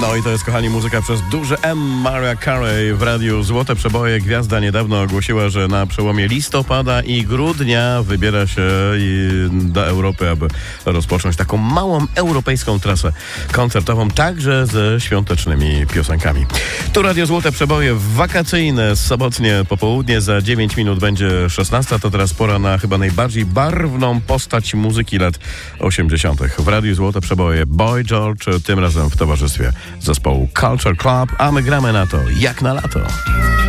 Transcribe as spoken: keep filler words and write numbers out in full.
No i to jest, kochani, muzyka przez duże M. Mariah Carey w radiu Złote Przeboje. Gwiazda niedawno ogłosiła, że na przełomie listopada i grudnia wybiera się do Europy, aby rozpocząć taką małą europejską trasę koncertową, także ze świątecznymi piosenkami. Tu Radio Złote Przeboje wakacyjne, sobotnie popołudnie. Za dziewięć minut będzie szesnasta. To teraz pora na chyba najbardziej barwną postać muzyki lat osiemdziesiątych. W Radiu Złote Przeboje Boy George, tym razem w towarzystwie zespołu Culture Club, a my gramy na to jak na lato.